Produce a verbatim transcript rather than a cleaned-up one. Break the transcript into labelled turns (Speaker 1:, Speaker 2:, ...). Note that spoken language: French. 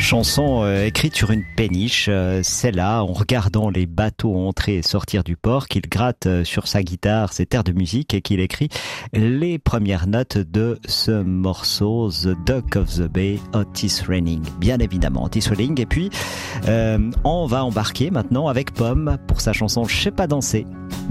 Speaker 1: Chanson euh, écrite sur une péniche, euh, c'est là, en regardant les bateaux entrer et sortir du port, qu'il gratte euh, sur sa guitare ses terres de musique et qu'il écrit les premières notes de ce morceau, The Dock of the Bay, Otis Redding. Bien évidemment, Otis Redding. Et puis, euh, on va embarquer maintenant avec Pomme pour sa chanson Je sais pas danser.